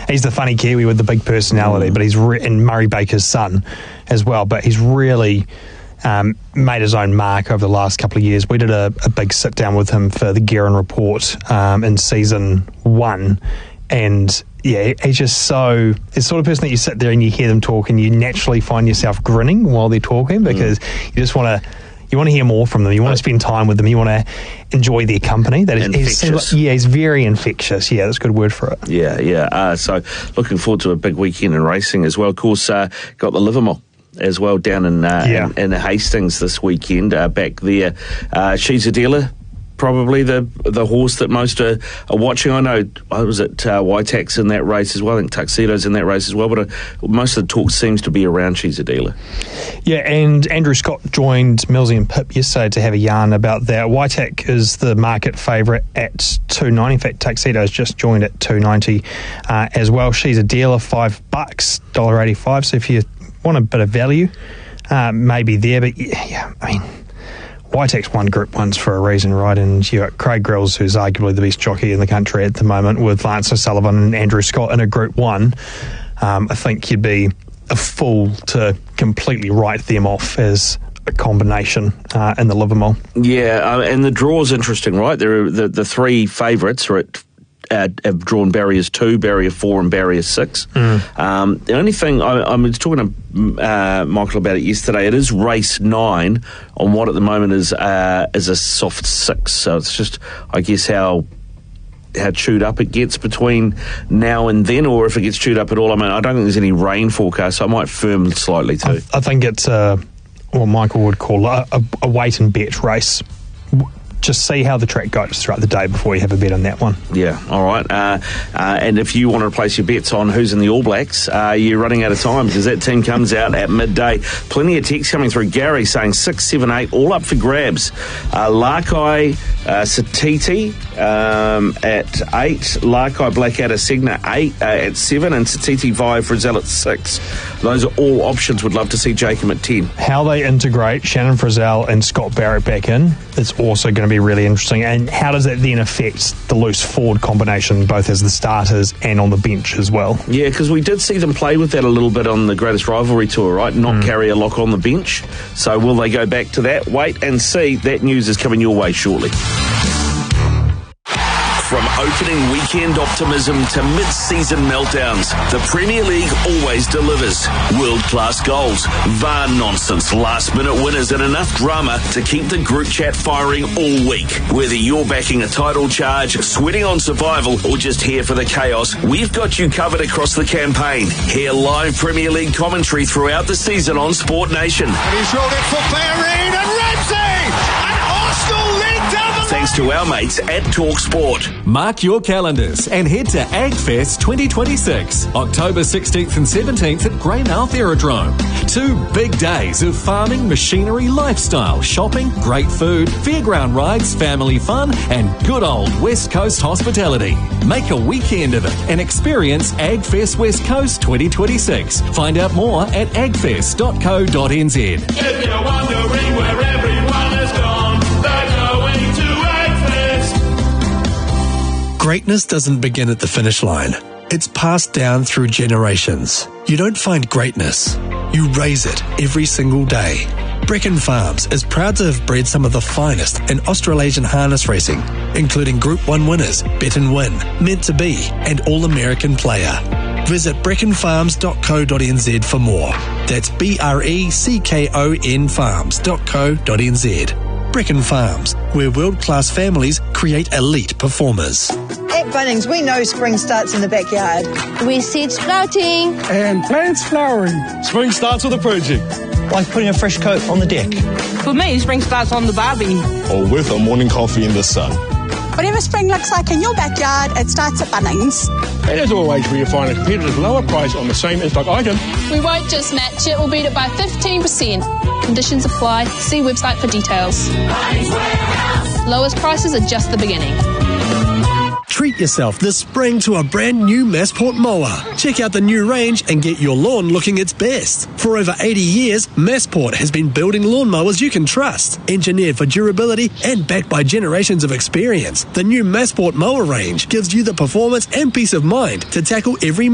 he's the funny Kiwi with the big personality, but he's and Murray Baker's son as well. But he's really made his own mark over the last couple of years. We did a big sit down with him for the Guerin Report in season 1, and yeah, he's just so... It's the sort of person that you sit there and you hear them talk and you naturally find yourself grinning while they're talking, because you just want to... You want to hear more from them. You want to spend time with them. You want to enjoy their company. That is infectious. He's very infectious. Yeah, that's a good word for it. Yeah. So looking forward to a big weekend in racing as well. Of course, got the Livermore as well down in Hastings this weekend. Back there, She's a Dealer. Probably the horse that most are watching. I know I was at Waitax in that race as well. I think Tuxedo's in that race as well. But most of the talk seems to be around She's a Dealer. Yeah, and Andrew Scott joined Millsy and Pip yesterday to have a yarn about that. Waitax is the market favourite at $2.90. In fact, Tuxedo's just joined at $2.90 as well. She's a Dealer, $5, $1.85. So if you want a bit of value, maybe there. But yeah, I mean, Waitax won Group 1s for a reason, right? And you got Craig Grills, who's arguably the best jockey in the country at the moment, with Lance O'Sullivan and Andrew Scott in a Group 1. I think you'd be a fool to completely write them off as a combination in the Livermore. Yeah, and the draw's interesting, right? The three favourites are have drawn barriers 2, barrier 4 and barrier 6. The only thing, I was talking to Michael about it yesterday, it is race 9 on what at the moment is a soft 6, so it's just, I guess, how chewed up it gets between now and then, or if it gets chewed up at all. I mean, I don't think there's any rain forecast, so I might firm slightly too. I think it's what Michael would call a wait and bet race. Just see how the track goes throughout the day before you have a bet on that one. Yeah, all right. And if you want to place your bets on who's in the All Blacks, you're running out of time because that team comes out at midday. Plenty of texts coming through. Gary saying 6, 7, 8, all up for grabs. Larkai, Satiti at 8, Larkai Blackadder Segna 8 at 7, and Satiti via Frizzell at 6. Those are all options. Would love to see Jacob at 10. How they integrate Shannon Frizzell and Scott Barrett back in, it's also going to be really interesting. And how does that then affect the loose forward combination, both as the starters and on the bench as well? Yeah, because we did see them play with that a little bit on the Greatest Rivalry Tour, right? Not carry a lock on the bench. So will they go back to that? Wait and see. That news is coming your way shortly. From opening weekend optimism to mid-season meltdowns, the Premier League always delivers. World-class goals, VAR nonsense, last-minute winners and enough drama to keep the group chat firing all week. Whether you're backing a title charge, sweating on survival, or just here for the chaos, we've got you covered across the campaign. Hear live Premier League commentary throughout the season on Sport Nation. And he's rolled it for Bellerin and Ramsey! And Arsenal lead down the Thanks to our mates at TalkSport. Mark your calendars and head to AgFest 2026, October 16th and 17th at Greymouth Aerodrome. 2 big days of farming, machinery, lifestyle, shopping, great food, fairground rides, family fun, and good old West Coast hospitality. Make a weekend of it and experience AgFest West Coast 2026. Find out more at agfest.co.nz. If you're wondering where everyone has gone, they're going to AgFest. Greatness doesn't begin at the finish line. It's passed down through generations. You don't find greatness. You raise it every single day. Brecon Farms is proud to have bred some of the finest in Australasian harness racing, including Group 1 winners Bet and Win, Meant to Be, and All-American Player. Visit brecconfarms.co.nz for more. That's BRECKON farms.co.nz. Brecon Farms, where world-class families create elite performers. At Bunnings, we know spring starts in the backyard. We seed sprouting. And plants flowering. Spring starts with a project. Like putting a fresh coat on the deck. For me, spring starts on the barbie. Or with a morning coffee in the sun. Whatever spring looks like in your backyard, it starts at Bunnings. And as always, where you find a competitive lower price on the same in-stock item. We won't just match it, we'll beat it by 15%. Conditions apply. See website for details. Lowest prices are just the beginning. Treat yourself this spring to a brand new Massport mower. Check out the new range and get your lawn looking its best. For over 80 years, Massport has been building lawnmowers you can trust. Engineered for durability and backed by generations of experience, the new Massport mower range gives you the performance and peace of mind to tackle every